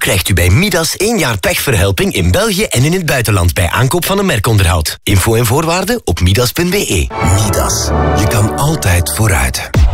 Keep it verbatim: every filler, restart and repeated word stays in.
krijgt u bij Midas één jaar pechverhelping in België en in het buitenland bij aankoop van een merkonderhoud. Info en voorwaarden op midas punt be. Midas. Je kan altijd vooruit.